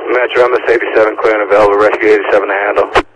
Metro, I'm the 87, clear and available, rescue 87 to handle.